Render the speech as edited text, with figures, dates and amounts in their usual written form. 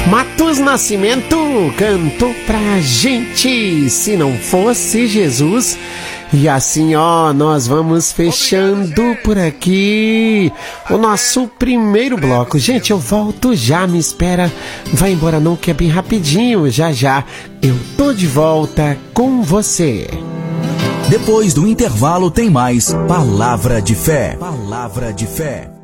Matheus Nascimento cantou pra gente, se não fosse Jesus. E assim, ó, nós vamos fechando por aqui o nosso primeiro bloco. Gente, eu volto já, me espera. Vai embora não, que é bem rapidinho. Já já eu tô de volta com você. Depois do intervalo tem mais Palavra de Fé. Palavra de Fé.